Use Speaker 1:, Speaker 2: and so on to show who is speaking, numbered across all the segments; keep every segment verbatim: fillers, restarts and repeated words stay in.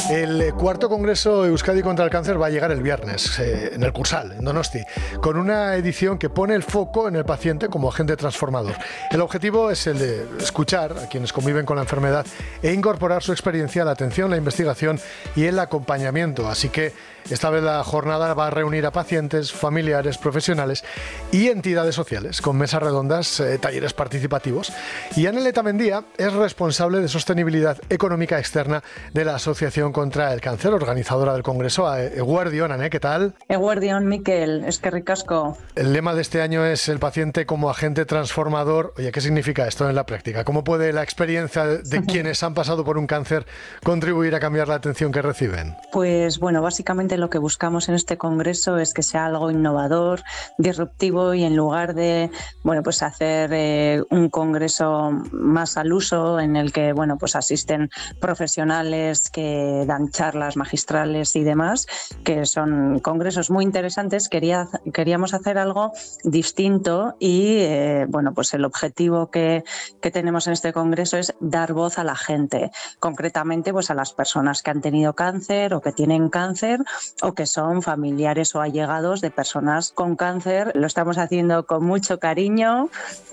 Speaker 1: El cuarto Congreso Euskadi contra el Cáncer va a llegar el viernes, eh, en el Cursal, en Donosti, con una edición que pone el foco en el paciente como agente transformador. El objetivo es el de escuchar a quienes conviven con la enfermedad e incorporar su experiencia a la atención, la investigación y el acompañamiento. Así que esta vez la jornada va a reunir a pacientes, familiares, profesionales y entidades sociales, con mesas redondas, eh, talleres participativos. Y Anne Letamendia es responsable de sostenibilidad económica externa de la Asociación contra el Cáncer, organizadora del Congreso. Eguerdión, Anne, ¿qué tal?
Speaker 2: Eguerdión, Miquel, es que ricasco.
Speaker 1: El lema de este año es el paciente como agente transformador. Oye, ¿qué significa esto en la práctica? ¿Cómo puede la experiencia de quienes han pasado por un cáncer contribuir a cambiar la atención que reciben?
Speaker 2: Pues bueno, básicamente lo que buscamos en este congreso es que sea algo innovador, disruptivo, y en lugar de, bueno, pues hacer eh, un congreso más al uso en el que, bueno, pues asisten profesionales que dan charlas magistrales y demás, que son congresos muy interesantes, quería, queríamos hacer algo distinto y, eh, bueno, pues el objetivo que, que tenemos en este congreso es dar voz a la gente, concretamente pues a las personas que han tenido cáncer o que tienen cáncer o que son familiares o allegados de personas con cáncer. Lo estamos haciendo con mucho cariño,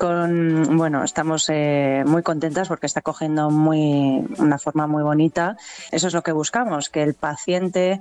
Speaker 2: con, bueno, estamos eh, muy contentas porque está cogiendo muy, una forma muy bonita. Eso es lo que buscamos, que el paciente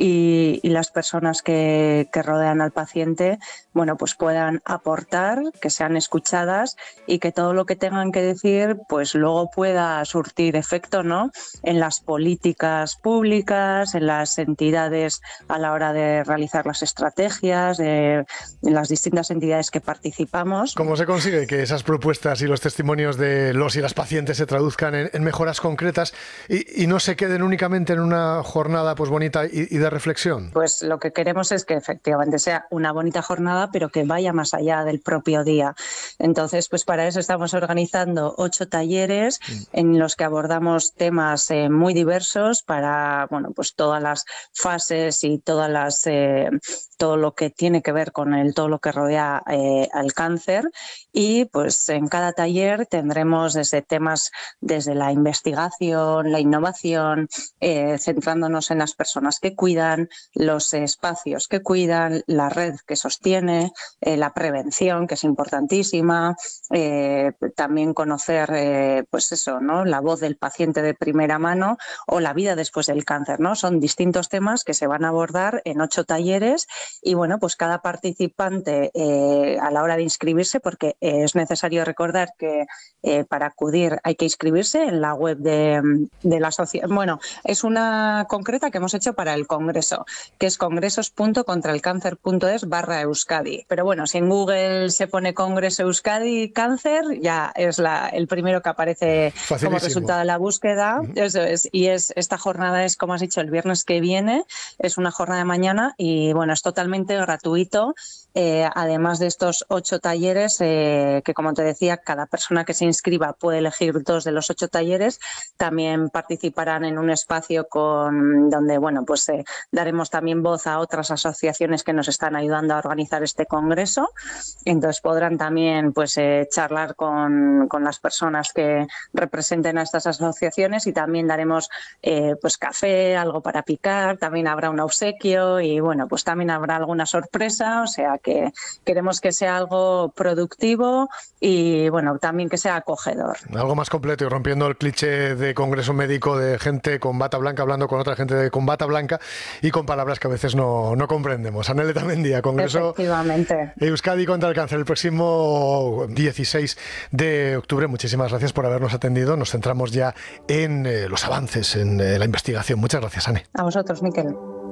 Speaker 2: y, y las personas que, que rodean al paciente, bueno, pues puedan aportar, que sean escuchadas y que todo lo que tengan que decir, pues luego pueda surtir efecto, ¿no?, en las políticas públicas, en las entidades a la hora de realizar las estrategias, de, de las distintas entidades que participamos.
Speaker 1: ¿Cómo se consigue que esas propuestas y los testimonios de los y las pacientes se traduzcan en, en mejoras concretas y, y no se queden únicamente en una jornada pues bonita y, y de reflexión?
Speaker 2: Pues lo que queremos es que efectivamente sea una bonita jornada, pero que vaya más allá del propio día. Entonces, pues para eso estamos organizando ocho talleres mm. en los que abordamos temas eh, muy diversos para, bueno, pues todas las fases y todas las eh, todo lo que tiene que ver con el todo lo que rodea eh, al cáncer. Y pues en cada taller tendremos desde temas desde la investigación, la innovación, eh, centrándonos en las personas que cuidan, los espacios que cuidan, la red que sostiene, eh, la prevención, que es importantísima, eh, también conocer eh, pues eso, ¿no?, la voz del paciente de primera mano o la vida después del cáncer, ¿no? Son distintos temas que se van a abordar en ocho talleres y bueno, pues cada participante eh, a la hora de inscribirse, porque eh, es necesario recordar que eh, para acudir hay que inscribirse en la web de, de la asociación. Bueno, es una concreta que hemos hecho para el congreso, que es congresos punto contra el cáncer punto es barra Euskadi. Pero bueno, si en Google se pone Congreso Euskadi Cáncer, ya es la, el primero que aparece Facilísimo. Como resultado de la búsqueda. Uh-huh. Eso es. Y es esta jornada es, como has dicho, el viernes que viene, es una jornada de mañana y bueno, es totalmente gratuito. Eh, además de estos ocho talleres, eh, que como te decía, cada persona que se inscriba puede elegir dos de los ocho talleres. También participarán en un espacio con donde, bueno, pues eh, daremos también voz a otras asociaciones que nos están ayudando a organizar este congreso. Entonces podrán también, pues, eh, charlar con, con las personas que representen a estas asociaciones y también daremos, eh, pues, café, algo para picar. También habrá un obsequio y, bueno, pues también habrá alguna sorpresa. O sea que queremos que sea algo productivo y, bueno, también que sea acogedor.
Speaker 1: Algo más completo y rompiendo el cliché de congreso médico de gente con bata blanca hablando con otra gente con bata blanca y con palabras que a veces no, no comprendemos. Anne Letamendia, Congreso Euskadi contra el Cáncer, el próximo dieciséis de octubre. Muchísimas gracias por habernos atendido. Nos centramos ya en eh, los avances, en eh, la investigación. Muchas gracias, Anne.
Speaker 2: A vosotros, Miquel.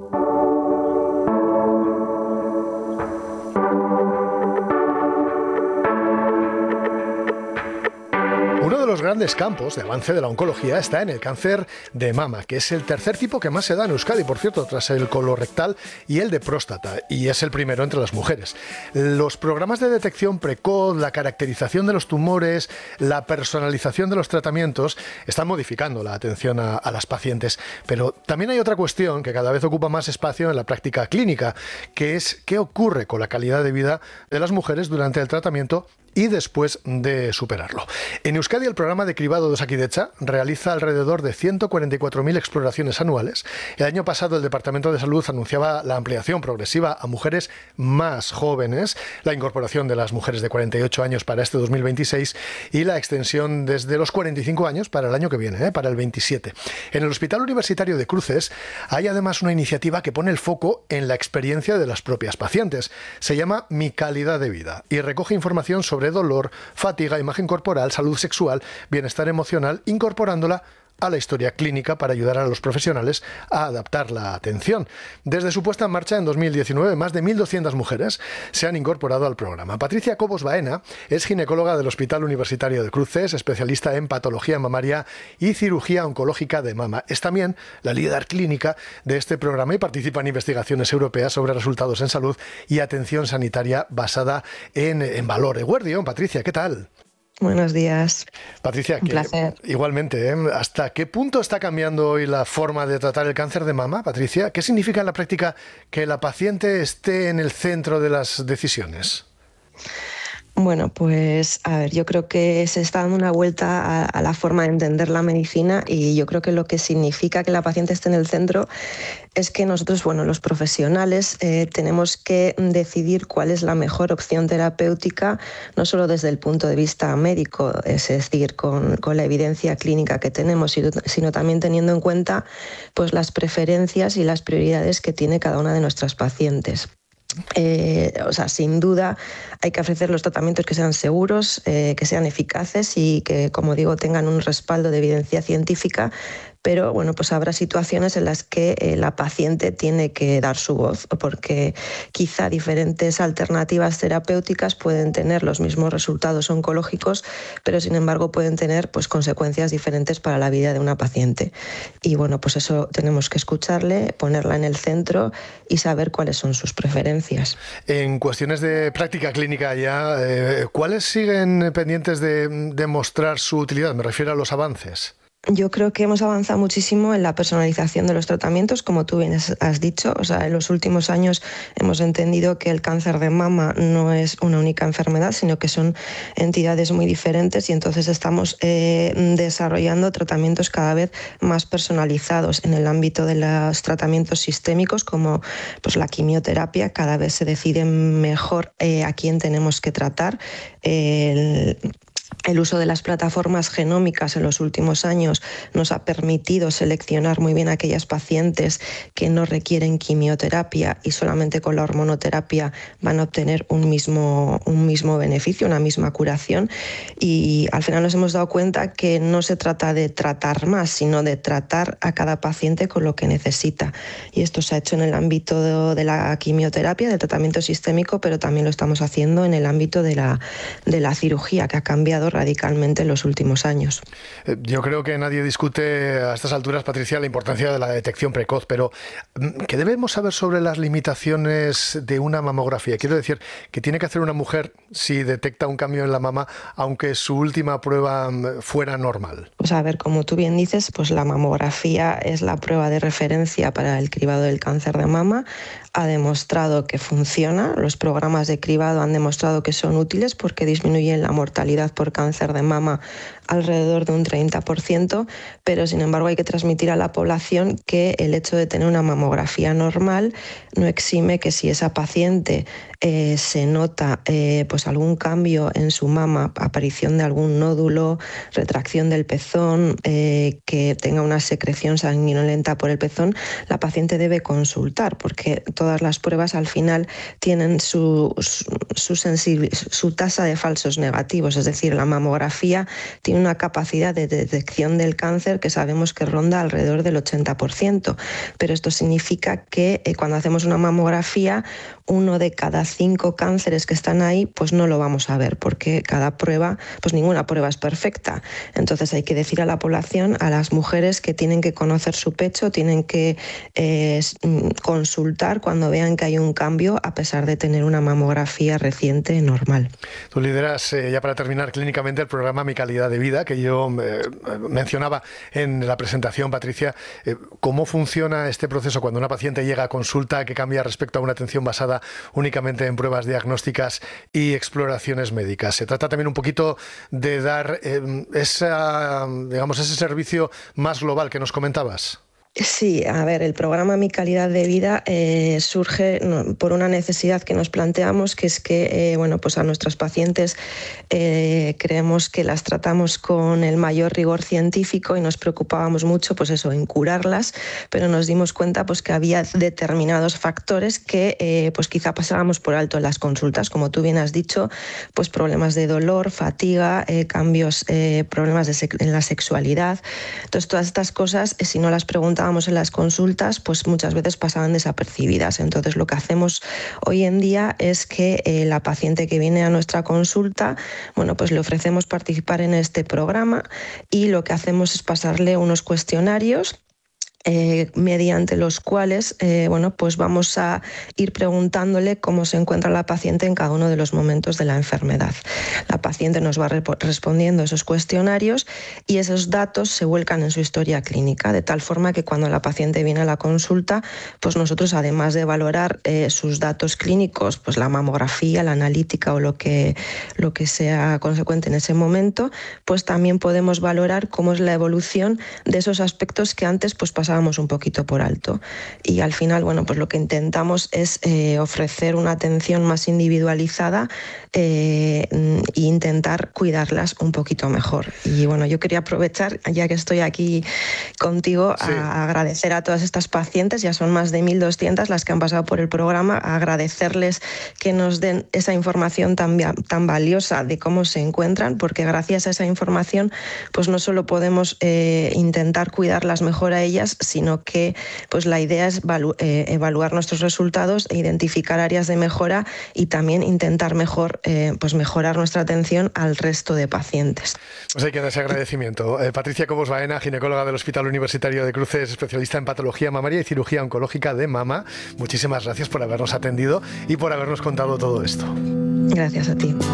Speaker 1: Uno de los grandes campos de avance de la oncología está en el cáncer de mama, que es el tercer tipo que más se da en Euskadi, por cierto, tras el colorectal y el de próstata, y es el primero entre las mujeres. Los programas de detección precoz, la caracterización de los tumores, la personalización de los tratamientos están modificando la atención a, a las pacientes, pero también hay otra cuestión que cada vez ocupa más espacio en la práctica clínica, que es qué ocurre con la calidad de vida de las mujeres durante el tratamiento y después de superarlo. En Euskadi, el programa de cribado de Osakidetza realiza alrededor de ciento cuarenta y cuatro mil exploraciones anuales. El año pasado, el Departamento de Salud anunciaba la ampliación progresiva a mujeres más jóvenes, la incorporación de las mujeres de cuarenta y ocho años para este dos mil veintiséis y la extensión desde los cuarenta y cinco años para el año que viene, ¿eh? para el veintisiete. En el Hospital Universitario de Cruces hay además una iniciativa que pone el foco en la experiencia de las propias pacientes. Se llama Mi Calidad de Vida y recoge información sobre dolor, fatiga, imagen corporal, salud sexual, bienestar emocional, incorporándola a la historia clínica para ayudar a los profesionales a adaptar la atención. Desde su puesta en marcha en dos mil diecinueve, más de mil doscientas mujeres se han incorporado al programa. Patricia Cobos Baena es ginecóloga del Hospital Universitario de Cruces, especialista en patología mamaria y cirugía oncológica de mama. Es también la líder clínica de este programa y participa en investigaciones europeas sobre resultados en salud y atención sanitaria basada en, en valor. Eguerdión, Patricia, ¿qué tal?
Speaker 3: Buenos días.
Speaker 1: Patricia,
Speaker 3: un
Speaker 1: que,
Speaker 3: placer.
Speaker 1: Igualmente, ¿eh? ¿Hasta qué punto está cambiando hoy la forma de tratar el cáncer de mama, Patricia? ¿Qué significa en la práctica que la paciente esté en el centro de las decisiones?
Speaker 3: Bueno, pues a ver, yo creo que se está dando una vuelta a, a la forma de entender la medicina y yo creo que lo que significa que la paciente esté en el centro es que nosotros, bueno, los profesionales, eh, tenemos que decidir cuál es la mejor opción terapéutica, no solo desde el punto de vista médico, es decir, con, con la evidencia clínica que tenemos, sino, sino también teniendo en cuenta pues, las preferencias y las prioridades que tiene cada una de nuestras pacientes. Eh, o sea, sin duda hay que ofrecer los tratamientos que sean seguros, eh, que sean eficaces y que, como digo, tengan un respaldo de evidencia científica, pero bueno, pues habrá situaciones en las que eh, la paciente tiene que dar su voz, porque quizá diferentes alternativas terapéuticas pueden tener los mismos resultados oncológicos, pero sin embargo pueden tener pues, consecuencias diferentes para la vida de una paciente. Y bueno, pues eso tenemos que escucharle, ponerla en el centro y saber cuáles son sus preferencias.
Speaker 1: En cuestiones de práctica clínica ya, eh, ¿cuáles siguen pendientes de demostrar su utilidad? Me refiero a los avances.
Speaker 3: Yo creo que hemos avanzado muchísimo en la personalización de los tratamientos, como tú bien has dicho. O sea, en los últimos años hemos entendido que el cáncer de mama no es una única enfermedad, sino que son entidades muy diferentes y entonces estamos eh, desarrollando tratamientos cada vez más personalizados en el ámbito de los tratamientos sistémicos, como pues, la quimioterapia. Cada vez se decide mejor eh, a quién tenemos que tratar. El, El uso de las plataformas genómicas en los últimos años nos ha permitido seleccionar muy bien a aquellas pacientes que no requieren quimioterapia y solamente con la hormonoterapia van a obtener un mismo, un mismo beneficio, una misma curación. Y al final nos hemos dado cuenta que no se trata de tratar más, sino de tratar a cada paciente con lo que necesita. Y esto se ha hecho en el ámbito de la quimioterapia, del tratamiento sistémico, pero también lo estamos haciendo en el ámbito de la, de la cirugía, que ha cambiado radicalmente en los últimos años.
Speaker 1: Yo creo que nadie discute a estas alturas, Patricia, la importancia de la detección precoz, pero ¿qué debemos saber sobre las limitaciones de una mamografía? Quiero decir, ¿qué tiene que hacer una mujer si detecta un cambio en la mama, aunque su última prueba fuera normal?
Speaker 3: Pues a ver, como tú bien dices, pues la mamografía es la prueba de referencia para el cribado del cáncer de mama. Ha demostrado que funciona, los programas de cribado han demostrado que son útiles porque disminuyen la mortalidad por cáncer de mama alrededor de un treinta por ciento, pero sin embargo hay que transmitir a la población que el hecho de tener una mamografía normal no exime que si esa paciente eh, se nota eh, pues algún cambio en su mama, aparición de algún nódulo, retracción del pezón, eh, que tenga una secreción sanguinolenta por el pezón, la paciente debe consultar porque todas las pruebas al final tienen su, su, su, sensibil- su tasa de falsos negativos, es decir, la mamografía tiene una capacidad de detección del cáncer que sabemos que ronda alrededor del ochenta por ciento, pero esto significa que eh, cuando hacemos una mamografía, uno de cada cinco cánceres que están ahí, pues no lo vamos a ver, porque cada prueba, pues ninguna prueba es perfecta. Entonces hay que decir a la población, a las mujeres, que tienen que conocer su pecho, tienen que eh, consultar cuando vean que hay un cambio, a pesar de tener una mamografía reciente normal.
Speaker 1: Tú lideras, eh, ya para terminar, Clínica clínicamente el programa Mi Calidad de Vida, que yo eh, mencionaba en la presentación, Patricia. Eh, ¿Cómo funciona este proceso cuando una paciente llega a consulta, que cambia respecto a una atención basada únicamente en pruebas diagnósticas y exploraciones médicas? Se trata también un poquito de dar eh, esa, digamos, ese servicio más global que nos comentabas.
Speaker 3: Sí, a ver, el programa Mi Calidad de Vida eh, surge no, por una necesidad que nos planteamos, que es que eh, bueno, pues a nuestras pacientes eh, creemos que las tratamos con el mayor rigor científico y nos preocupábamos mucho, pues eso, en curarlas, pero nos dimos cuenta pues que había determinados factores que eh, pues quizá pasábamos por alto en las consultas, como tú bien has dicho, pues problemas de dolor, fatiga, eh, cambios, eh, problemas de en la sexualidad. Entonces todas estas cosas, eh, si no las preguntamos en las consultas, pues muchas veces pasaban desapercibidas. Entonces lo que hacemos hoy en día es que eh, la paciente que viene a nuestra consulta, bueno, pues le ofrecemos participar en este programa y lo que hacemos es pasarle unos cuestionarios Eh, mediante los cuales eh, bueno, pues vamos a ir preguntándole cómo se encuentra la paciente en cada uno de los momentos de la enfermedad. La paciente nos va respondiendo esos cuestionarios y esos datos se vuelcan en su historia clínica, de tal forma que cuando la paciente viene a la consulta, pues nosotros, además de valorar eh, sus datos clínicos, pues la mamografía, la analítica o lo que, lo que sea consecuente en ese momento, pues también podemos valorar cómo es la evolución de esos aspectos que antes pues pasaban un poquito por alto. Y al final, bueno, pues lo que intentamos es eh, ofrecer una atención más individualizada eh, e intentar cuidarlas un poquito mejor. Y bueno, yo quería aprovechar, ya que estoy aquí contigo, sí, a agradecer a todas estas pacientes, ya son más de mil doscientas las que han pasado por el programa, a agradecerles que nos den esa información tan, tan valiosa de cómo se encuentran, porque gracias a esa información, pues no solo podemos eh, intentar cuidarlas mejor a ellas, sino que pues la idea es evalu- eh, evaluar nuestros resultados e identificar áreas de mejora y también intentar mejor eh, pues mejorar nuestra atención al resto de pacientes.
Speaker 1: Pues hay que dar ese agradecimiento. Eh, Patricia Cobos Baena, ginecóloga del Hospital Universitario de Cruces, especialista en patología mamaria y cirugía oncológica de mama. Muchísimas gracias por habernos atendido y por habernos contado todo esto.
Speaker 3: Gracias a ti.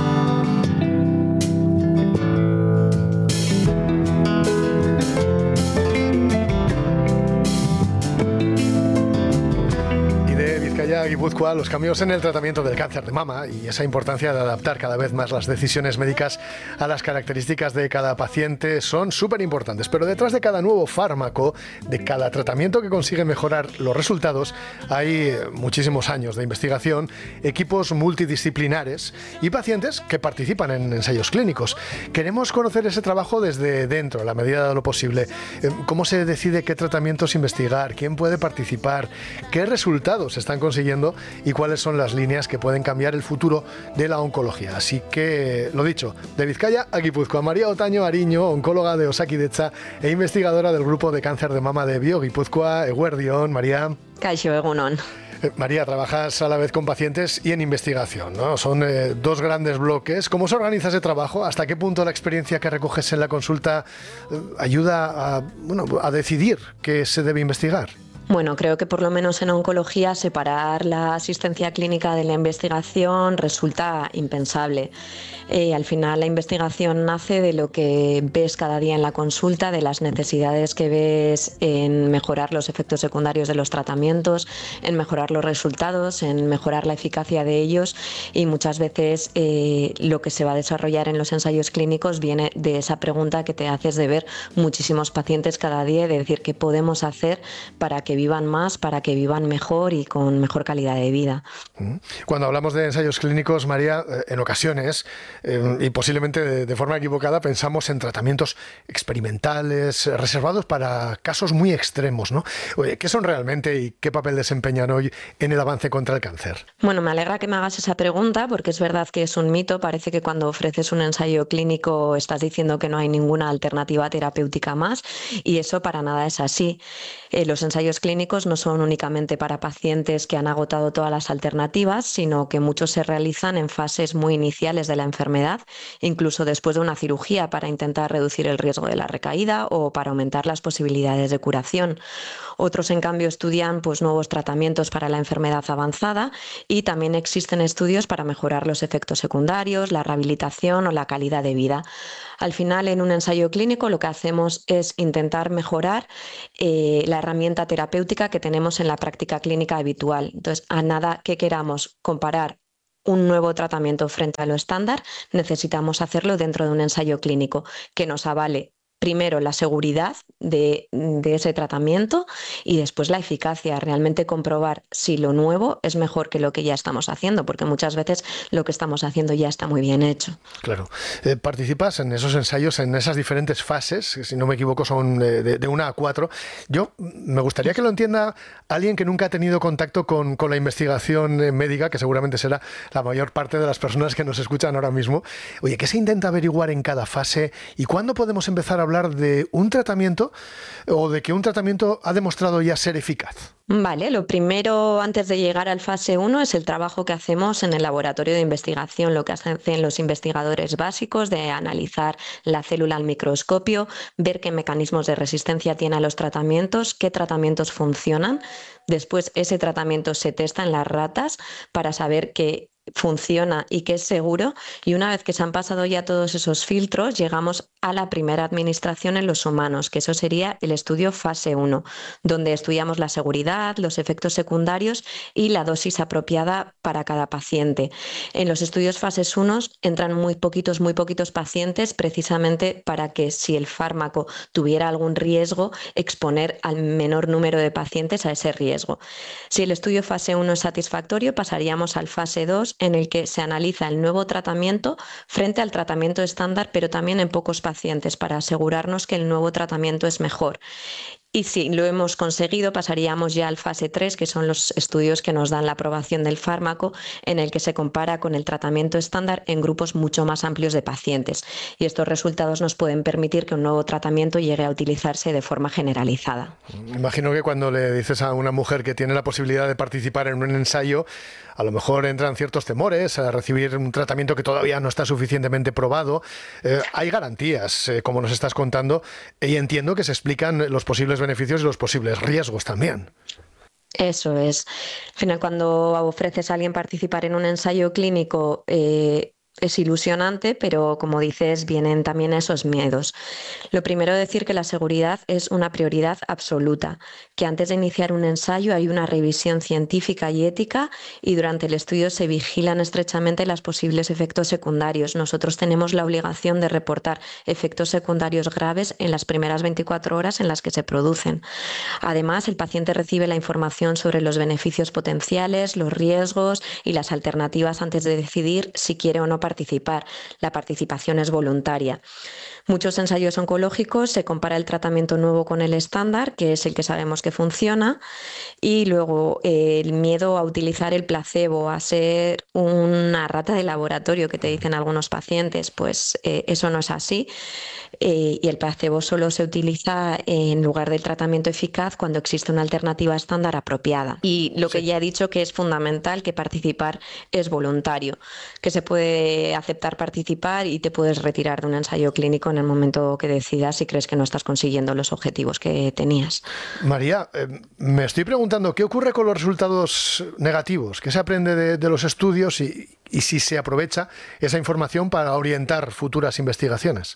Speaker 1: Guipúzcoa, los cambios en el tratamiento del cáncer de mama y esa importancia de adaptar cada vez más las decisiones médicas a las características de cada paciente son súper importantes. Pero detrás de cada nuevo fármaco, de cada tratamiento que consigue mejorar los resultados, hay muchísimos años de investigación, equipos multidisciplinares y pacientes que participan en ensayos clínicos. Queremos conocer ese trabajo desde dentro, a la medida de lo posible. ¿Cómo se decide qué tratamientos investigar? ¿Quién puede participar? ¿Qué resultados se están consiguiendo? Y cuáles son las líneas que pueden cambiar el futuro de la oncología. Así que, lo dicho, de Vizcaya a Guipúzcoa, María Otaño Ariño, oncóloga de Osakidetza e investigadora del grupo de cáncer de mama de Bio Guipúzcoa. Eguerdión, María.
Speaker 4: Kaixo, egunon.
Speaker 1: Eh, María, trabajas a la vez con pacientes y en investigación, ¿no? Son eh, dos grandes bloques. ¿Cómo se organiza ese trabajo? ¿Hasta qué punto la experiencia que recoges en la consulta eh, ayuda a, bueno, a decidir qué se debe investigar?
Speaker 4: Bueno, creo que por lo menos en oncología separar la asistencia clínica de la investigación resulta impensable. Eh, al final la investigación nace de lo que ves cada día en la consulta, de las necesidades que ves en mejorar los efectos secundarios de los tratamientos, en mejorar los resultados, en mejorar la eficacia de ellos y muchas veces eh, lo que se va a desarrollar en los ensayos clínicos viene de esa pregunta que te haces de ver muchísimos pacientes cada día y de decir qué podemos hacer para que vivan más, para que vivan mejor y con mejor calidad de vida.
Speaker 1: Cuando hablamos de ensayos clínicos, María, en ocasiones, eh, y posiblemente de, de forma equivocada, pensamos en tratamientos experimentales, reservados para casos muy extremos, ¿no? ¿Qué son realmente y qué papel desempeñan hoy en el avance contra el cáncer?
Speaker 4: Bueno, me alegra que me hagas esa pregunta porque es verdad que es un mito. Parece que cuando ofreces un ensayo clínico estás diciendo que no hay ninguna alternativa terapéutica más y eso para nada es así. Eh, los ensayos clínicos clínicos no son únicamente para pacientes que han agotado todas las alternativas, sino que muchos se realizan en fases muy iniciales de la enfermedad, incluso después de una cirugía, para intentar reducir el riesgo de la recaída o para aumentar las posibilidades de curación. Otros, en cambio, estudian pues, nuevos tratamientos para la enfermedad avanzada, y también existen estudios para mejorar los efectos secundarios, la rehabilitación o la calidad de vida. Al final, en un ensayo clínico, lo que hacemos es intentar mejorar eh, la herramienta terapéutica que tenemos en la práctica clínica habitual. Entonces, a nada que queramos comparar un nuevo tratamiento frente a lo estándar, necesitamos hacerlo dentro de un ensayo clínico que nos avale primero la seguridad de, de ese tratamiento y después la eficacia, realmente comprobar si lo nuevo es mejor que lo que ya estamos haciendo, porque muchas veces lo que estamos haciendo ya está muy bien hecho.
Speaker 1: Claro. Eh, participas en esos ensayos, en esas diferentes fases, que si no me equivoco son de, de, de una a cuatro. Yo me gustaría que lo entienda alguien que nunca ha tenido contacto con, con la investigación médica, que seguramente será la mayor parte de las personas que nos escuchan ahora mismo. Oye, ¿qué se intenta averiguar en cada fase y cuándo podemos empezar a hablar de un tratamiento o de que un tratamiento ha demostrado ya ser eficaz?
Speaker 4: Vale, lo primero antes de llegar al fase uno es el trabajo que hacemos en el laboratorio de investigación, lo que hacen los investigadores básicos de analizar la célula al microscopio, ver qué mecanismos de resistencia tiene a los tratamientos, qué tratamientos funcionan. Después ese tratamiento se testa en las ratas para saber que funciona y que es seguro, y una vez que se han pasado ya todos esos filtros, llegamos a la primera administración en los humanos, que eso sería el estudio fase uno, donde estudiamos la seguridad, los efectos secundarios y la dosis apropiada para cada paciente. En los estudios fases uno entran muy poquitos, muy poquitos pacientes, precisamente para que, si el fármaco tuviera algún riesgo, exponer al menor número de pacientes a ese riesgo. Si el estudio fase uno es satisfactorio, pasaríamos al fase dos, en el que se analiza el nuevo tratamiento frente al tratamiento estándar, pero también en pocos pacientes, para asegurarnos que el nuevo tratamiento es mejor. Y si lo hemos conseguido, pasaríamos ya al fase tres, que son los estudios que nos dan la aprobación del fármaco, en el que se compara con el tratamiento estándar en grupos mucho más amplios de pacientes. Y estos resultados nos pueden permitir que un nuevo tratamiento llegue a utilizarse de forma generalizada.
Speaker 1: Imagino que cuando le dices a una mujer que tiene la posibilidad de participar en un ensayo, a lo mejor entran ciertos temores a recibir un tratamiento que todavía no está suficientemente probado. Eh, hay garantías, eh, como nos estás contando, y entiendo que se explican los posibles beneficios y los posibles riesgos también.
Speaker 4: Eso es. Al final, cuando ofreces a alguien participar en un ensayo clínico, eh, es ilusionante, pero como dices, vienen también esos miedos. Lo primero, decir que la seguridad es una prioridad absoluta, que antes de iniciar un ensayo hay una revisión científica y ética, y durante el estudio se vigilan estrechamente los posibles efectos secundarios. Nosotros tenemos la obligación de reportar efectos secundarios graves en las primeras veinticuatro horas en las que se producen. Además, el paciente recibe la información sobre los beneficios potenciales, los riesgos y las alternativas antes de decidir si quiere o no participar. La participación es voluntaria. Muchos ensayos oncológicos se compara el tratamiento nuevo con el estándar, que es el que sabemos que funciona, y luego eh, el miedo a utilizar el placebo, a ser una rata de laboratorio, que te dicen algunos pacientes, pues eh, eso no es así. Eh, y el placebo solo se utiliza en lugar del tratamiento eficaz cuando existe una alternativa estándar apropiada. Y lo que sí. ya he dicho, que es fundamental, que participar es voluntario, que se puede aceptar participar y te puedes retirar de un ensayo clínico en el momento que decidas si crees que no estás consiguiendo los objetivos que tenías.
Speaker 1: María, eh, me estoy preguntando, ¿qué ocurre con los resultados negativos? ¿Qué se aprende de, de los estudios y, y si se aprovecha esa información para orientar futuras investigaciones?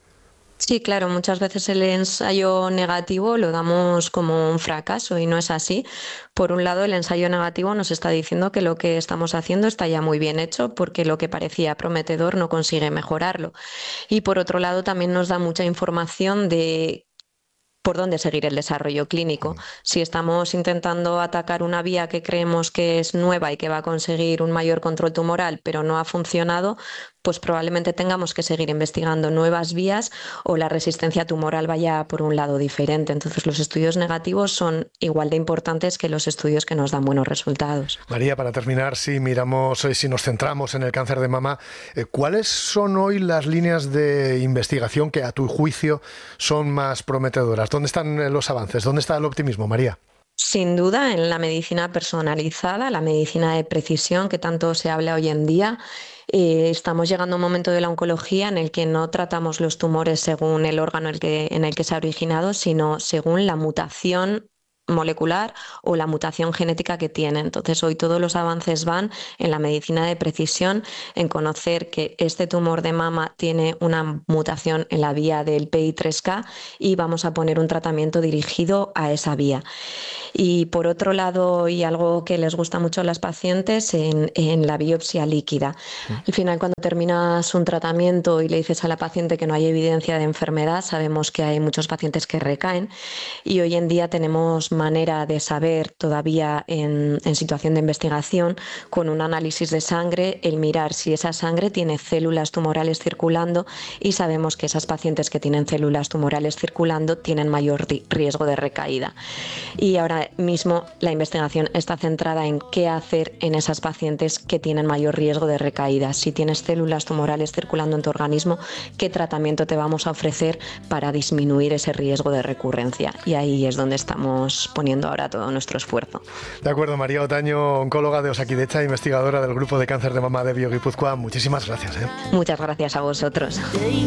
Speaker 4: Sí, claro, muchas veces el ensayo negativo lo damos como un fracaso y no es así. Por un lado, el ensayo negativo nos está diciendo que lo que estamos haciendo está ya muy bien hecho, porque lo que parecía prometedor no consigue mejorarlo. Y por otro lado, también nos da mucha información de por dónde seguir el desarrollo clínico. Si estamos intentando atacar una vía que creemos que es nueva y que va a conseguir un mayor control tumoral, pero no ha funcionado, pues probablemente tengamos que seguir investigando nuevas vías o la resistencia tumoral vaya por un lado diferente. Entonces, los estudios negativos son igual de importantes que los estudios que nos dan buenos resultados.
Speaker 1: María, para terminar, si miramos, si nos centramos en el cáncer de mama, ¿cuáles son hoy las líneas de investigación que a tu juicio son más prometedoras? ¿Dónde están los avances? ¿Dónde está el optimismo, María?
Speaker 4: Sin duda, en la medicina personalizada, la medicina de precisión que tanto se habla hoy en día, eh, estamos llegando a un momento de la oncología en el que no tratamos los tumores según el órgano el que, en el que se ha originado, sino según la mutación molecular o la mutación genética que tiene. Entonces, hoy todos los avances van en la medicina de precisión, en conocer que este tumor de mama tiene una mutación en la vía del P I tres K y vamos a poner un tratamiento dirigido a esa vía. Y por otro lado, y algo que les gusta mucho a las pacientes, en, en la biopsia líquida. Al final, cuando terminas un tratamiento y le dices a la paciente que no hay evidencia de enfermedad, sabemos que hay muchos pacientes que recaen y hoy en día tenemos manera de saber todavía en, en situación de investigación con un análisis de sangre, el mirar si esa sangre tiene células tumorales circulando y sabemos que esas pacientes que tienen células tumorales circulando tienen mayor riesgo de recaída. Y ahora mismo la investigación está centrada en qué hacer en esas pacientes que tienen mayor riesgo de recaída. Si tienes células tumorales circulando en tu organismo, ¿qué tratamiento te vamos a ofrecer para disminuir ese riesgo de recurrencia? Y ahí es donde estamos poniendo ahora todo nuestro esfuerzo.
Speaker 1: De acuerdo, María Otaño, oncóloga de Osakidetza, investigadora del Grupo de Cáncer de Mama de Bio-Guipúzcoa. Muchísimas gracias. ¿eh?
Speaker 4: Muchas gracias a vosotros.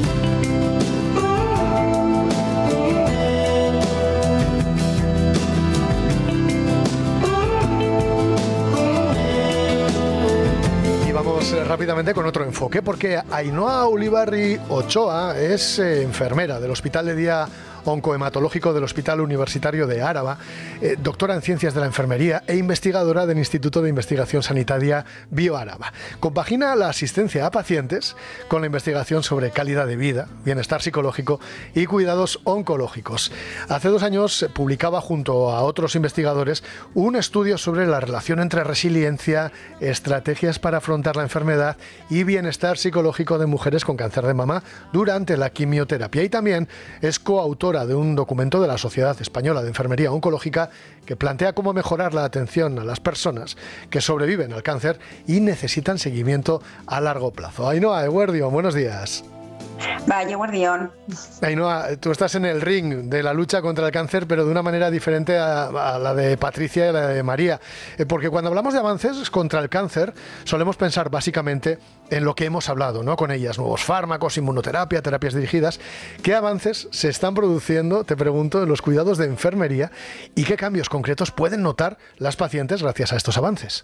Speaker 1: Rápidamente con otro enfoque, porque Ainhoa Ulibarri Ochoa es eh, enfermera del Hospital de Día Oncohematológico del Hospital Universitario de Áraba, eh, doctora en Ciencias de la Enfermería e investigadora del Instituto de Investigación Sanitaria BioAraba. Compagina la asistencia a pacientes con la investigación sobre calidad de vida, bienestar psicológico y cuidados oncológicos. Hace dos años publicaba junto a otros investigadores un estudio sobre la relación entre resiliencia, estrategias para afrontar la enfermedad y bienestar psicológico de mujeres con cáncer de mama durante la quimioterapia. Y también es coautora de un documento de la Sociedad Española de Enfermería Oncológica que plantea cómo mejorar la atención a las personas que sobreviven al cáncer y necesitan seguimiento a largo plazo. Ainhoa Eguerdión, buenos días.
Speaker 5: Vaya guardión.
Speaker 1: Ainhoa, tú estás en el ring de la lucha contra el cáncer, pero de una manera diferente a, a la de Patricia y a la de María. Eh, porque cuando hablamos de avances contra el cáncer, solemos pensar básicamente en lo que hemos hablado, ¿no? Con ellas, nuevos fármacos, inmunoterapia, terapias dirigidas. ¿Qué avances se están produciendo, te pregunto, en los cuidados de enfermería y qué cambios concretos pueden notar las pacientes gracias a estos avances?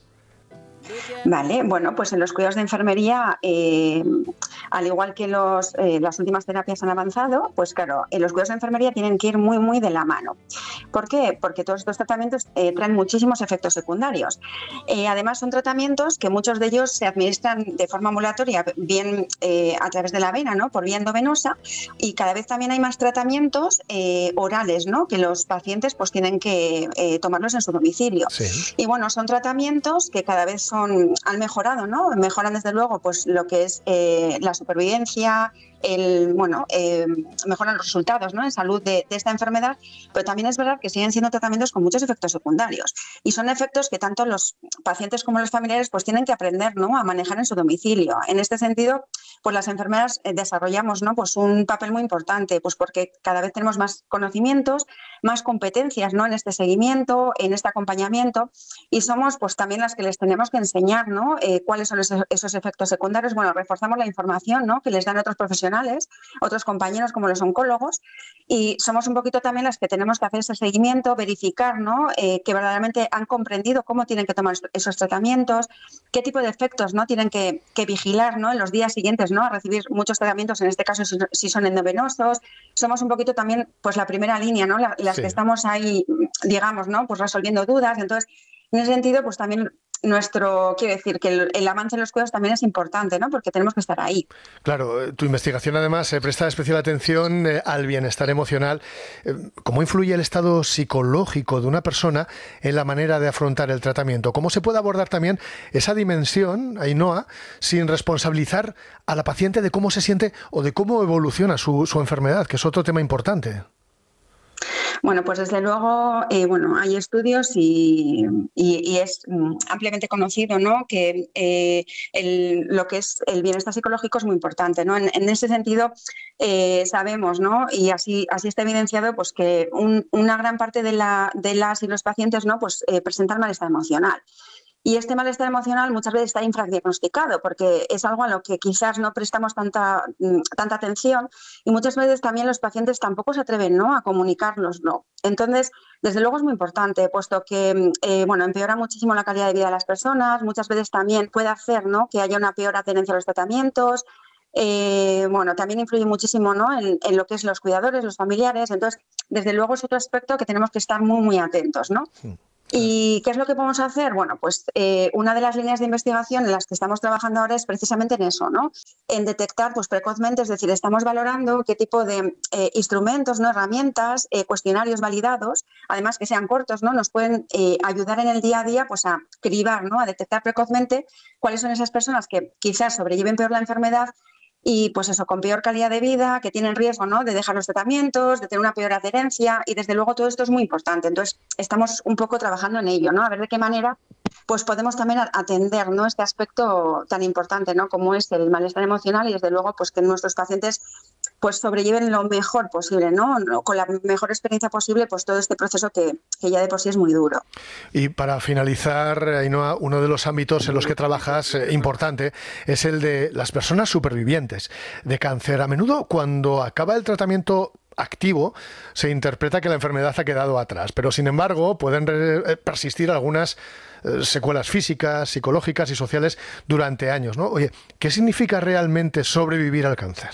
Speaker 5: Vale, bueno, pues en los cuidados de enfermería, eh, al igual que los, eh, las últimas terapias han avanzado, pues claro, en los cuidados de enfermería tienen que ir muy, muy de la mano. ¿Por qué? Porque todos estos tratamientos eh, traen muchísimos efectos secundarios. Eh, además, son tratamientos que muchos de ellos se administran de forma ambulatoria, bien eh, a través de la vena, ¿no? Por vía endovenosa, y cada vez también hay más tratamientos eh, orales, ¿no? Que los pacientes pues tienen que eh, tomarlos en su domicilio. Sí. Y bueno, son tratamientos que cada vez son han mejorado, ¿no? Mejoran desde luego pues lo que es eh, la supervivencia, el bueno, eh, mejoran los resultados, ¿no? En salud de, de esta enfermedad, pero también es verdad que siguen siendo tratamientos con muchos efectos secundarios y son efectos que tanto los pacientes como los familiares pues tienen que aprender, ¿no? A manejar en su domicilio. En este sentido, pues las enfermeras eh, desarrollamos, ¿no? Pues un papel muy importante, pues porque cada vez tenemos más conocimientos, más competencias, ¿no? En este seguimiento, en este acompañamiento, y somos pues también las que les tenemos que enseñar, ¿no? Eh, cuáles son esos, esos efectos secundarios. Bueno, reforzamos la información, ¿no? Que les dan otros profesionales, otros compañeros como los oncólogos, y somos un poquito también las que tenemos que hacer ese seguimiento, verificar, ¿no? Eh, que verdaderamente han comprendido cómo tienen que tomar esos tratamientos, qué tipo de efectos, ¿no? Tienen que, que vigilar, ¿no? En los días siguientes, ¿no? A recibir muchos tratamientos, en este caso si, si son endovenosos. Somos un poquito también pues la primera línea, ¿no? La, las sí. que estamos ahí, digamos, ¿no? Pues resolviendo dudas. Entonces, en ese sentido, pues también nuestro, quiero decir, que el, el avance en los cuidados también es importante, ¿no? Porque tenemos que estar ahí.
Speaker 1: Claro, tu investigación además eh, presta especial atención eh, al bienestar emocional. Eh, ¿Cómo influye el estado psicológico de una persona en la manera de afrontar el tratamiento? ¿Cómo se puede abordar también esa dimensión, Ainhoa, sin responsabilizar a la paciente de cómo se siente o de cómo evoluciona su, su enfermedad, que es otro tema importante?
Speaker 5: Bueno, pues desde luego, eh, bueno, hay estudios y, y, y es mm, ampliamente conocido, ¿no?, que eh, el, lo que es el bienestar psicológico es muy importante, ¿no? En, en ese sentido, eh, sabemos, ¿no?, y así, así está evidenciado, pues que un, una gran parte de, la, de las y los pacientes, ¿no?, pues eh, presentan malestar emocional. Y este malestar emocional muchas veces está infradiagnosticado porque es algo a lo que quizás no prestamos tanta, tanta atención y muchas veces también los pacientes tampoco se atreven, ¿no?, a comunicárnoslo. Entonces, desde luego es muy importante, puesto que eh, bueno, empeora muchísimo la calidad de vida de las personas, muchas veces también puede hacer, ¿no?, que haya una peor adherencia a los tratamientos. Eh, bueno, también influye muchísimo, ¿no?, en, en lo que es los cuidadores, los familiares. Entonces, desde luego es otro aspecto que tenemos que estar muy, muy atentos, ¿no? Sí. ¿Y qué es lo que podemos hacer? Bueno, pues eh, una de las líneas de investigación en las que estamos trabajando ahora es precisamente en eso, ¿no? En detectar pues, precozmente, es decir, estamos valorando qué tipo de eh, instrumentos, ¿no?, herramientas, eh, cuestionarios validados, además que sean cortos, ¿no?, nos pueden eh, ayudar en el día a día pues, a cribar, ¿no?, a detectar precozmente cuáles son esas personas que quizás sobrelleven peor la enfermedad y pues eso, con peor calidad de vida, que tienen riesgo, ¿no?, de dejar los tratamientos, de tener una peor adherencia y desde luego todo esto es muy importante. Entonces estamos un poco trabajando en ello, ¿no?, a ver de qué manera pues podemos también atender, ¿no?, este aspecto tan importante, ¿no?, como es el malestar emocional y desde luego pues que nuestros pacientes pues sobrelleven lo mejor posible, ¿no?, con la mejor experiencia posible pues todo este proceso que, que ya de por sí es muy duro.
Speaker 1: Y para finalizar, Ainhoa, uno de los ámbitos en los que trabajas eh, importante es el de las personas supervivientes de cáncer. A menudo cuando acaba el tratamiento activo se interpreta que la enfermedad ha quedado atrás, pero sin embargo pueden re- persistir algunas eh, secuelas físicas, psicológicas y sociales durante años, ¿no? Oye, ¿qué significa realmente sobrevivir al cáncer?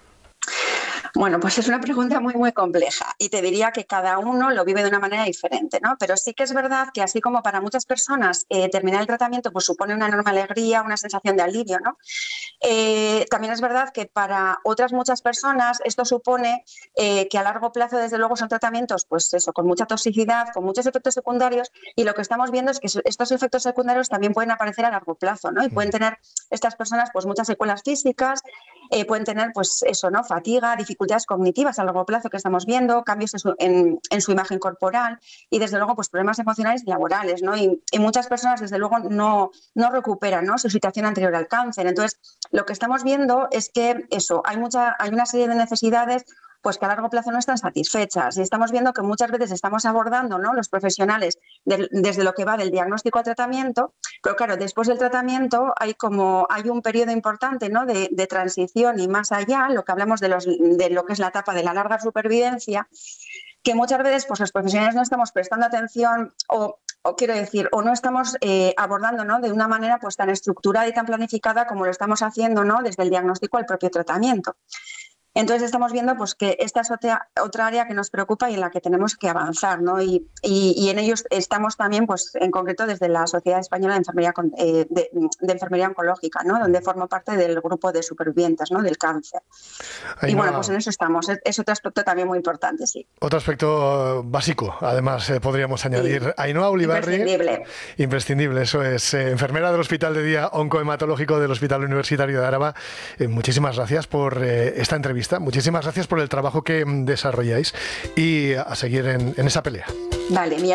Speaker 5: Bueno, pues es una pregunta muy, muy compleja y te diría que cada uno lo vive de una manera diferente, ¿no? Pero sí que es verdad que así como para muchas personas eh, terminar el tratamiento pues supone una enorme alegría, una sensación de alivio, ¿no? Eh, también es verdad que para otras muchas personas esto supone eh, que a largo plazo, desde luego, son tratamientos, pues eso, con mucha toxicidad, con muchos efectos secundarios y lo que estamos viendo es que estos efectos secundarios también pueden aparecer a largo plazo, ¿no? Y pueden tener estas personas pues muchas secuelas físicas, eh, pueden tener pues eso, ¿no?, fatiga, dificultades cognitivas a largo plazo que estamos viendo, cambios en su, en, en su imagen corporal y desde luego pues problemas emocionales y laborales, ¿no? Y, y muchas personas desde luego no, no recuperan, ¿no?, su situación anterior al cáncer. Entonces lo que estamos viendo es que eso, hay, mucha, hay una serie de necesidades pues que a largo plazo no están satisfechas y estamos viendo que muchas veces estamos abordando, ¿no?, los profesionales de, desde lo que va del diagnóstico al tratamiento, pero claro, después del tratamiento hay como hay un periodo importante, ¿no?, de, de transición y más allá, lo que hablamos de, los, de lo que es la etapa de la larga supervivencia, que muchas veces pues los profesionales no estamos prestando atención o O quiero decir, o no estamos eh, abordando, ¿no?, de una manera pues tan estructurada y tan planificada como lo estamos haciendo, ¿no?, desde el diagnóstico al propio tratamiento. Entonces estamos viendo pues, que esta es otra, otra área que nos preocupa y en la que tenemos que avanzar, ¿no? Y, y, y en ello estamos también, pues, en concreto, desde la Sociedad Española de Enfermería, eh, de, de Enfermería Oncológica, ¿no?, donde formo parte del grupo de supervivientes, ¿no?, del cáncer. Ainhoa, y bueno, pues en eso estamos. Es, es otro aspecto también muy importante, sí.
Speaker 1: Otro aspecto básico, además, eh, podríamos añadir. Sí. Ainhoa Ulibarri.
Speaker 5: Imprescindible.
Speaker 1: Imprescindible, eso es. Eh, enfermera del Hospital de Día Oncohematológico del Hospital Universitario de Araba. Eh, muchísimas gracias por eh, esta entrevista. Muchísimas gracias por el trabajo que desarrolláis y a seguir en, en esa pelea.
Speaker 5: Vale, mira.